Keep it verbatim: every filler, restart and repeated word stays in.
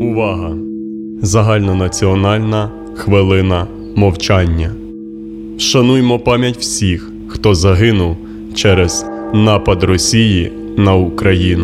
Увага! Загальнонаціональна хвилина мовчання. Вшануймо пам'ять всіх, хто загинув через напад Росії на Україну.